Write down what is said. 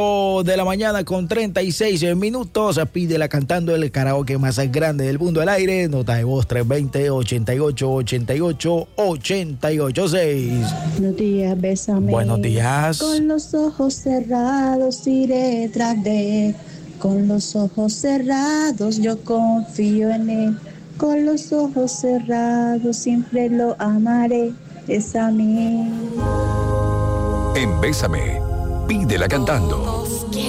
de la mañana con 36 minutos. Pídela cantando el karaoke más grande del mundo al aire. Nota de voz 320-88-88-88-6. Buenos días, bésame. Buenos días. Con los ojos cerrados iré tras de él. Con los ojos cerrados yo confío en él. Con los ojos cerrados siempre lo amaré. Bésame. En Bésame, pídela cantando.